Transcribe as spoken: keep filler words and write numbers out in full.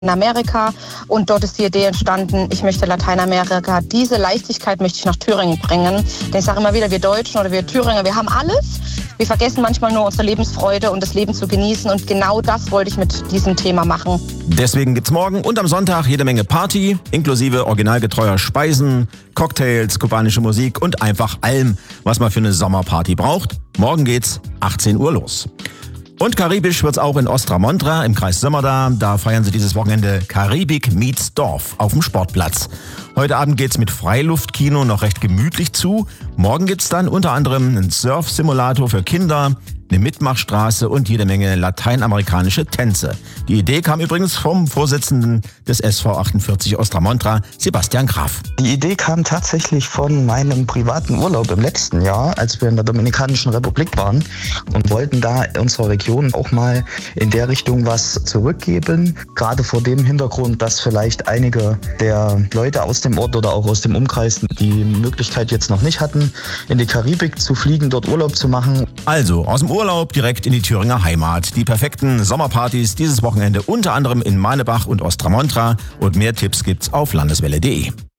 in Amerika und dort ist die Idee entstanden, ich möchte Lateinamerika, diese Leichtigkeit möchte ich nach Thüringen bringen. Denn ich sage immer wieder, wir Deutschen oder wir Thüringer, wir haben alles. Wir vergessen manchmal nur unsere Lebensfreude und das Leben zu genießen und genau das wollte ich mit diesem Thema machen. Deswegen gibt's morgen und am Sonntag jede Menge Party, inklusive originalgetreuer Speisen, Cocktails, kubanische Musik und einfach allem, was man für eine Sommerparty braucht. Morgen geht's achtzehn Uhr los. Und karibisch wird's auch in Ostramontra im Kreis Sömmerda. Da feiern sie dieses Wochenende Karibik meets Dorf auf dem Sportplatz. Heute Abend geht's mit Freiluftkino noch recht gemütlich zu. Morgen gibt's dann unter anderem einen Surf-Simulator für Kinder, eine Mitmachstraße und jede Menge lateinamerikanische Tänze. Die Idee kam übrigens vom Vorsitzenden des S V achtundvierzig Ostramontra, Sebastian Graf. Die Idee kam tatsächlich von meinem privaten Urlaub im letzten Jahr, als wir in der Dominikanischen Republik waren und wollten da unserer Region auch mal in der Richtung was zurückgeben. Gerade vor dem Hintergrund, dass vielleicht einige der Leute aus dem Ort oder auch aus dem Umkreis die Möglichkeit jetzt noch nicht hatten, in die Karibik zu fliegen, dort Urlaub zu machen. Also aus dem Urlaub direkt in die Thüringer Heimat. Die perfekten Sommerpartys dieses Wochenende unter anderem in Manebach und Ostramontra und mehr Tipps gibt's auf landeswelle punkt de.